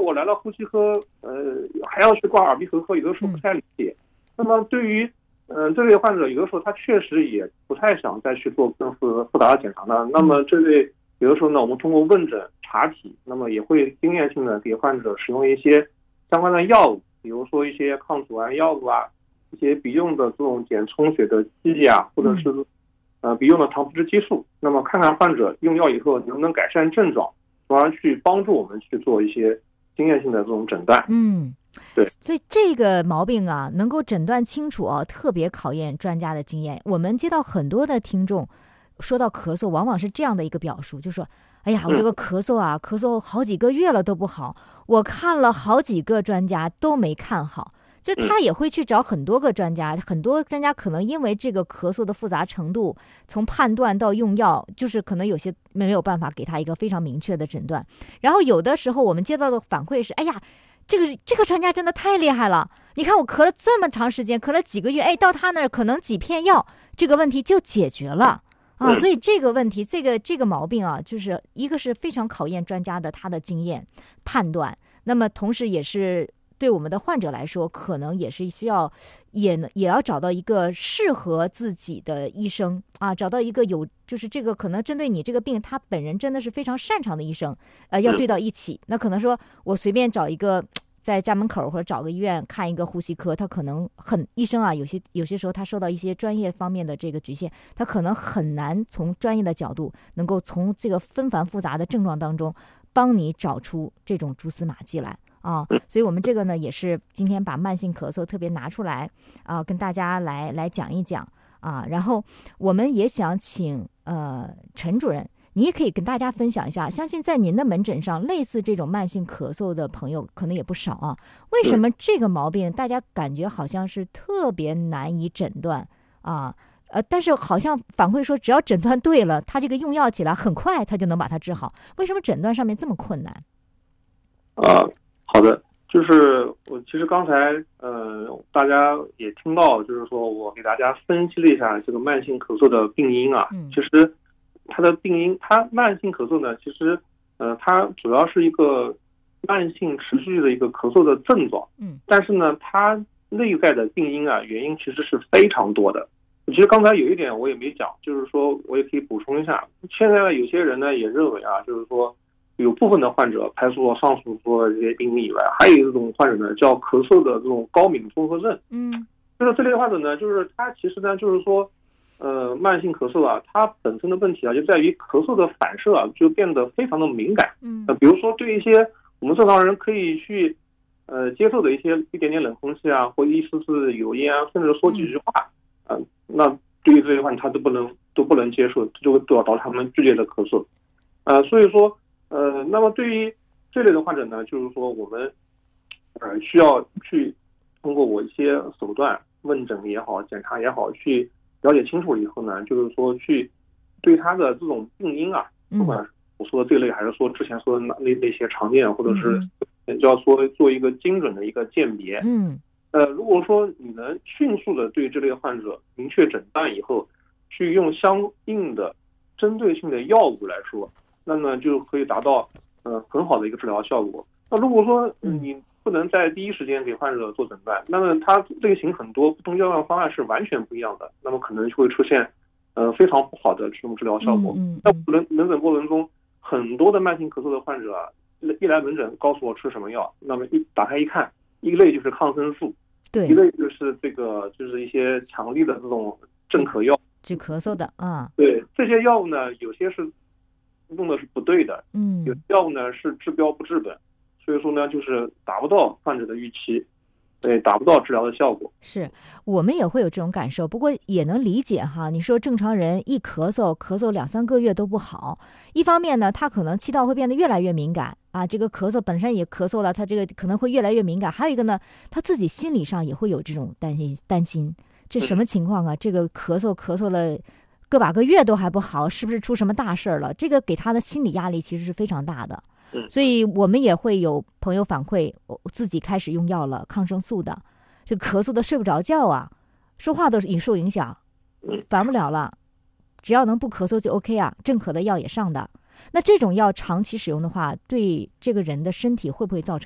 我来了呼吸科，还要去挂耳鼻喉科，有的时候不太理解。那么对于这类患者，有的时候他确实也不太想再去做更复杂的检查呢。那么这类有的时候呢，我们通过问诊查体，那么也会经验性的给患者使用一些相关的药物，比如说一些抗组胺药物啊，一些鼻用的这种减充血的剂啊，或者是鼻用的糖皮质激素。那么看看患者用药以后能不能改善症状，从而去帮助我们去做一些经验性的这种诊断。对， 所以这个毛病啊，能够诊断清楚啊，特别考验专家的经验。我们接到很多的听众说到咳嗽，往往是这样的一个表述，就说：“哎呀，我这个咳嗽啊，咳嗽好几个月了都不好，我看了好几个专家都没看好。”就他也会去找很多个专家，很多专家可能因为这个咳嗽的复杂程度，从判断到用药，就是可能有些没有办法给他一个非常明确的诊断。然后有的时候我们接到的反馈是：“哎呀，这个专家真的太厉害了！你看我咳了这么长时间，咳了几个月，哎，到他那儿可能几片药，这个问题就解决了啊！”所以这个问题，这个毛病啊，就是一个是非常考验专家的他的经验判断，那么同时也是对我们的患者来说，可能也是需要也要找到一个适合自己的医生啊，找到一个就是这个可能针对你这个病，他本人真的是非常擅长的医生，要对到一起。那可能说我随便找一个在家门口或者找个医院看一个呼吸科，他可能医生啊，有些时候他受到一些专业方面的这个局限，他可能很难从专业的角度能够从这个纷繁复杂的症状当中帮你找出这种蛛丝马迹来。所以我们这个呢，也是今天把慢性咳嗽特别拿出来跟大家来讲一讲然后我们也想请陈主任，你也可以跟大家分享一下，相信在您的门诊上，类似这种慢性咳嗽的朋友可能也不少啊。为什么这个毛病大家感觉好像是特别难以诊断但是好像反馈说，只要诊断对了，他这个用药起来很快，他就能把它治好。为什么诊断上面这么困难？ 好的，就是我其实刚才大家也听到，就是说我给大家分析了一下这个慢性咳嗽的病因啊。其实它的病因，它慢性咳嗽呢，其实它主要是一个慢性持续的一个咳嗽的症状。但是呢，它内在的病因啊，原因其实是非常多的。其实刚才有一点我也没讲，就是说我也可以补充一下。现在有些人呢也认为就是说，有部分的患者排除了上述说的这些病因以外，还有一种患者呢叫咳嗽的这种高敏综合症。就是这类患者呢，就是他其实呢就是说，慢性咳嗽啊，它本身的问题啊就在于咳嗽的反射啊就变得非常的敏感。比如说对一些我们正常人可以去接受的一点点冷空气啊，或一丝丝油烟啊，甚至说几句话那对于这些患者他都不能接受，就会导致他们剧烈的咳嗽。所以说那么对于这类的患者呢，就是说我们需要去通过我一些手段，问诊也好，检查也好，去了解清楚以后呢，就是说去对他的这种病因啊，不管我说的这类还是说之前说的那些常见，或者是就要说做一个精准的一个鉴别。如果说你能迅速的对这类患者明确诊断以后，去用相应的针对性的药物来说，那么就可以达到很好的一个治疗效果。那如果说你不能在第一时间给患者做诊断，那么它类型很多，不同药量方案是完全不一样的，那么可能就会出现非常不好的这种治疗效果。在门诊过程中，很多的慢性咳嗽的患者一来门诊告诉我吃什么药，那么一打开一看，一类就是抗生素，一类就是就是一些强力的这种镇咳药， 治咳嗽的对，这些药物呢，有些是用的是不对的，有些药物呢是治标不治本，所以说呢，就是达不到患者的预期，对，达不到治疗的效果。 是我们也会有这种感受，不过也能理解哈。你说正常人一咳嗽2-3个月都不好，一方面呢，他可能气道会变得越来越敏感这个咳嗽本身也咳嗽了，他这个可能会越来越敏感。还有一个呢，他自己心理上也会有这种担心，这什么情况啊？这个咳嗽了个把个月都还不好，是不是出什么大事了？这个给他的心理压力其实是非常大的。所以我们也会有朋友反馈，自己开始用药了，抗生素的，这咳嗽的睡不着觉说话都是受影响，烦不了了，只要能不咳嗽就 OK 镇咳的药也上的。那这种药长期使用的话，对这个人的身体会不会造成